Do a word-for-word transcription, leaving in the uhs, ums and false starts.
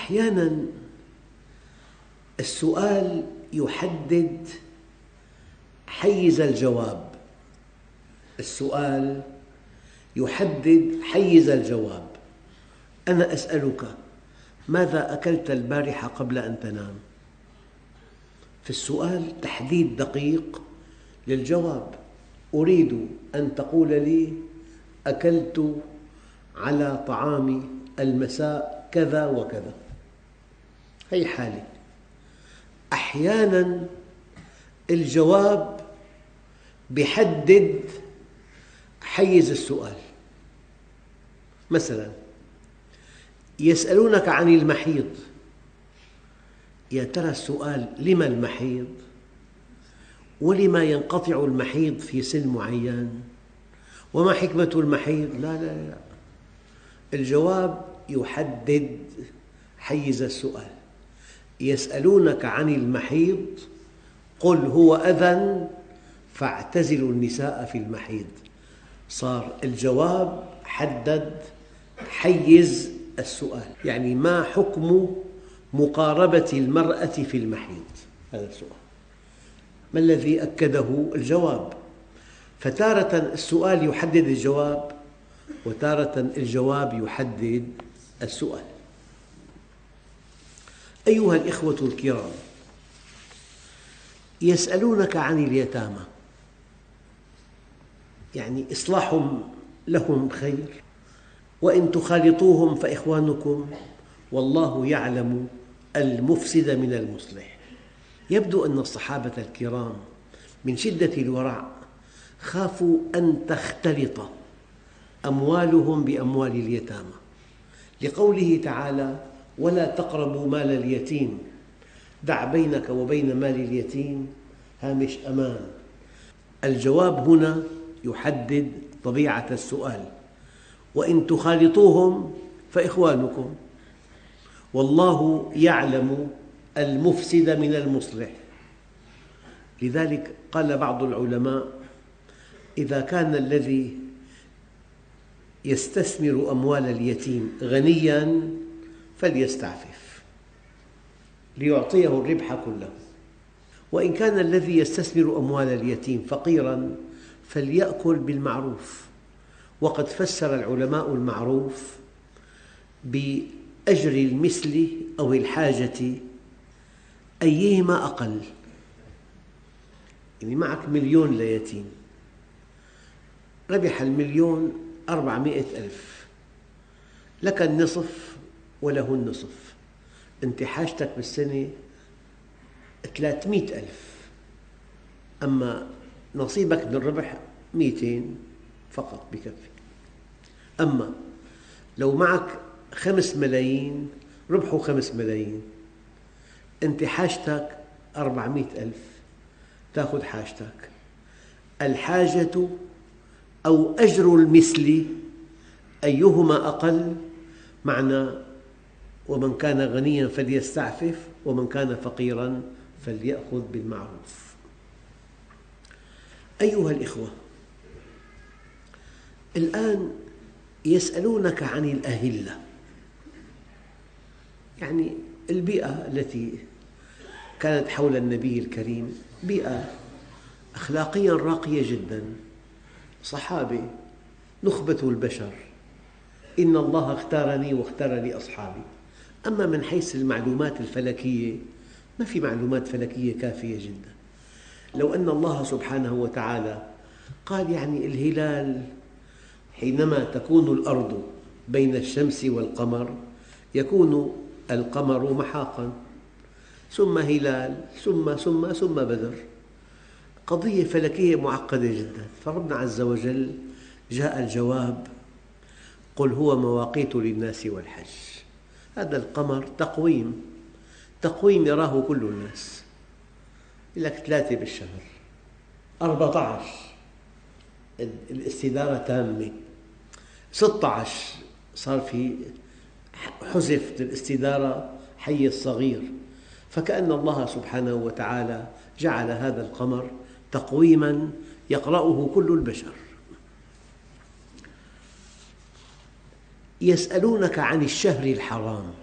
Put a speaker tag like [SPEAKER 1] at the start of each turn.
[SPEAKER 1] أحياناً السؤال يحدد حيز الجواب. السؤال يحدد حيز الجواب. أنا أسألك: ماذا أكلت البارحة قبل أن تنام؟ في السؤال تحديد دقيق للجواب. أريد أن تقول لي: أكلت على طعام المساء كذا وكذا. هي حالة. أحياناً الجواب يحدد حيز السؤال. مثلاً يسألونك عن المحيض، يا ترى السؤال لما المحيض؟ ولما ينقطع المحيض في سن معين؟ وما حكمة المحيض؟ لا لا لا، الجواب يحدد حيز السؤال. يسألونك عن المحيض قل هو أذى فاعتزلوا النساء في المحيض. صار الجواب حدد حيز السؤال. يعني ما حكم مقاربة المرأة في المحيض؟ هذا السؤال. ما الذي أكده؟ الجواب. فتارة السؤال يحدد الجواب، وتارة الجواب يحدد السؤال. أيها الإخوة الكرام، يسألونك عن اليتامى، يعني إصلاح لهم خير، وإن تخالطوهم فإخوانكم والله يعلم المفسد من المصلح. يبدو أن الصحابة الكرام من شدة الورع خافوا أن تختلط أموالهم بأموال اليتامى، لقوله تعالى: ولا تقربوا مال اليتيم دع بينك وبين مال اليتيم هامش أمان. الجواب هنا يحدد طبيعة السؤال: وإن تخالطوهم فإخوانكم والله يعلم المفسد من المصلح. لذلك قال بعض العلماء: إذا كان الذي يستثمر أموال اليتيم غنياً فليستعفف ليعطيه الربح كله، وإن كان الذي يستثمر أموال اليتيم فقيراً فليأكل بالمعروف. وقد فسر العلماء المعروف بأجر المثل أو الحاجة، أيهما أقل. يعني معك مليون ليتيم، ربح المليون أربعمائة ألف، لك النصف وله النصف، أنت حاجتك بالسنة ثلاثمائة ألف، أما نصيبك من الربح مئتين فقط بكفي. أما لو معك خمس ملايين ربحوا خمس ملايين، أنت حاجتك أربعمائة ألف، تأخذ حاجتك. الحاجة أو أجر المثل أيهما أقل؟ معنى ومن كان غنياً فليستعفف ومن كان فقيراً فليأخذ بالمعروف. أيها الإخوة، الآن يسألونك عن الأهلة، يعني البيئة التي كانت حول النبي الكريم، بيئة أخلاقياً راقية جداً، صحابة نخبة البشر، إن الله اختارني واختار لي أصحابي. أما من حيث المعلومات الفلكية ما في معلومات فلكية كافية جداً. لو أن الله سبحانه وتعالى قال يعني الهلال حينما تكون الأرض بين الشمس والقمر يكون القمر محاقاً، ثم هلال ثم ثم ثم بدر، قضية فلكية معقدة جداً. فربنا عز وجل جاء الجواب: قل هو مواقيت للناس والحج. هذا القمر تقويم، تقويم يراه كل الناس. يقول لك ثلاثة بالشهر، أربعة عشر الاستدارة تامة، ستة عشر صار في حذف الاستدارة حيز صغير. فكأن الله سبحانه وتعالى جعل هذا القمر تقويماً يقرأه كل البشر. يسألونك عن الشهر الحرام،